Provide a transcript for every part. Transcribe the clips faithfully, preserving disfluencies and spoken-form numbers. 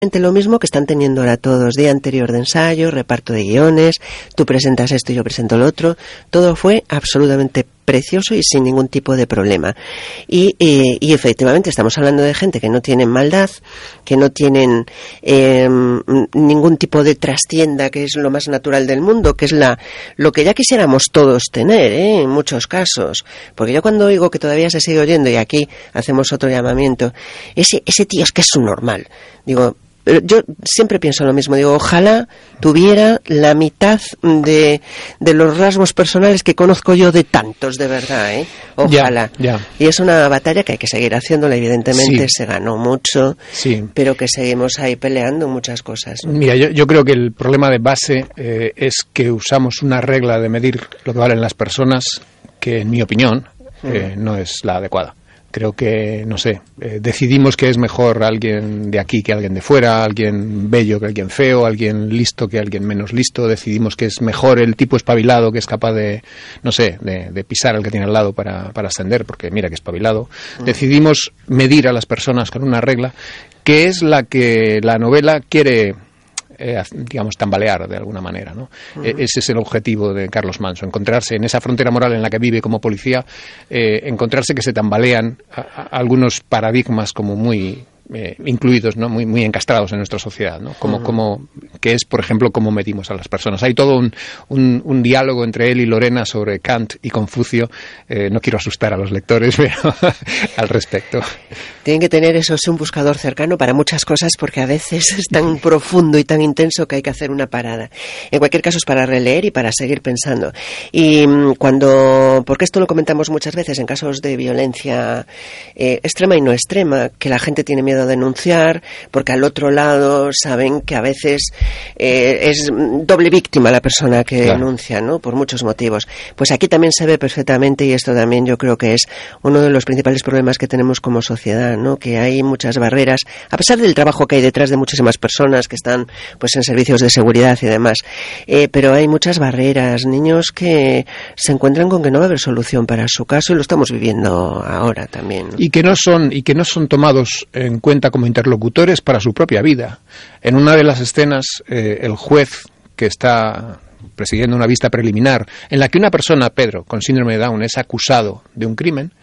lo mismo que están teniendo ahora todos, día anterior de ensayo, reparto de guiones, tú presentas esto y yo presento lo otro, todo fue absolutamente precioso y sin ningún tipo de problema. Y, y, y efectivamente estamos hablando de gente que no tienen maldad, que no tienen eh, ningún tipo de trastienda, que es lo más natural del mundo, que es la lo que ya quisiéramos todos tener, ¿eh? En muchos casos. Porque yo cuando oigo que todavía se sigue oyendo, y aquí hacemos otro llamamiento, ese, ese tío es que es un normal, digo, yo siempre pienso lo mismo, digo, ojalá tuviera la mitad de, de los rasgos personales que conozco yo de tantos, de verdad, ¿eh? Ojalá. Ya, ya. Y es una batalla que hay que seguir haciéndola, evidentemente, sí. Se ganó mucho, sí. Pero que seguimos ahí peleando muchas cosas, ¿no? Mira, yo, yo creo que el problema de base eh, es que usamos una regla de medir lo que valen las personas que, en mi opinión, eh, mm. no es la adecuada. Creo que, no sé, eh, decidimos que es mejor alguien de aquí que alguien de fuera, alguien bello que alguien feo, alguien listo que alguien menos listo, decidimos que es mejor el tipo espabilado que es capaz de, no sé, de, de pisar al que tiene al lado para, para ascender, porque mira que espabilado. Uh-huh. Decidimos medir a las personas con una regla que es la que la novela quiere... Eh, digamos, tambalear de alguna manera, ¿no? Uh-huh. Eh, ese es el objetivo de Carlos Manso, encontrarse en esa frontera moral en la que vive como policía, eh, encontrarse que se tambalean a, a algunos paradigmas como muy eh, incluidos, ¿no? Muy, muy encastrados en nuestra sociedad, ¿no? Como, uh-huh. como, que es, por ejemplo, cómo medimos a las personas. Hay todo un, un, un diálogo entre él y Lorena sobre Kant y Confucio. Eh, no quiero asustar a los lectores, pero al respecto. Tienen que tener eso, un buscador cercano para muchas cosas, porque a veces es tan profundo y tan intenso que hay que hacer una parada. En cualquier caso es para releer y para seguir pensando. Y cuando, porque esto lo comentamos muchas veces en casos de violencia eh, extrema y no extrema, que la gente tiene miedo a denunciar, porque al otro lado saben que a veces eh, es doble víctima la persona que claro. denuncia, ¿no? Por muchos motivos. Pues aquí también se ve perfectamente, y esto también yo creo que es uno de los principales problemas que tenemos como sociedad, ¿no? Que hay muchas barreras, a pesar del trabajo que hay detrás de muchísimas personas que están pues en servicios de seguridad y demás, eh, pero hay muchas barreras, niños que se encuentran con que no va a haber solución para su caso, y lo estamos viviendo ahora también, ¿no? Y que no son, y que no son tomados en cuenta como interlocutores para su propia vida. En una de las escenas, eh, el juez que está presidiendo una vista preliminar, en la que una persona, Pedro, con síndrome de Down, es acusado de un crimen,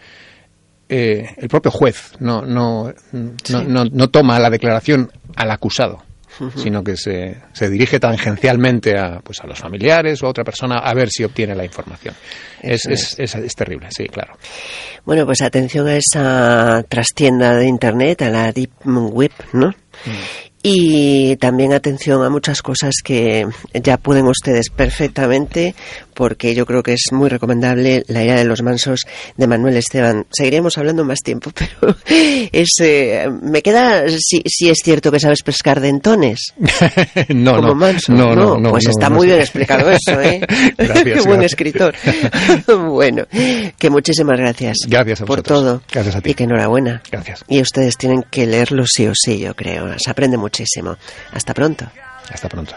Eh, el propio juez no no, no, sí. no no toma la declaración al acusado, uh-huh. sino que se, se dirige tangencialmente a, pues a los familiares o a otra persona a ver si obtiene la información. Es, es, es, es terrible, sí, claro. Bueno, pues atención a esa trastienda de Internet, a la Deep Web, ¿no? Mm. Y también atención a muchas cosas que ya pueden ustedes perfectamente, porque yo creo que es muy recomendable La ira de los mansos de Manuel Esteban. Seguiríamos hablando más tiempo, pero es eh, me queda si, si es cierto que sabes pescar dentones. no, como no, Manso. no, no, no, no, pues no, está no, muy no bien sé. explicado eso, ¿eh? Gracias, Qué buen gracias. escritor. Bueno, que muchísimas gracias. Gracias a por vosotros. todo. Gracias a ti. Y que enhorabuena. Gracias. Y ustedes tienen que leerlo sí o sí, yo creo. Se aprende muchísimo. Hasta pronto. Hasta pronto.